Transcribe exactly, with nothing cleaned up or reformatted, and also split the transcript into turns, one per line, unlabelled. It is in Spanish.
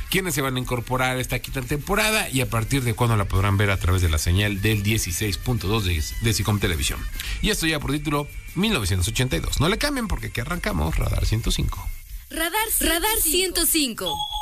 quiénes se van a incorporar a esta quinta temporada y a partir de cuándo la podrán ver a través de la señal del dieciséis punto dos de, de SICOM Televisión. Y esto ya por título mil novecientos ochenta y dos. No le cambien porque aquí arrancamos Radar ciento cinco.
Radar, Radar ciento cinco.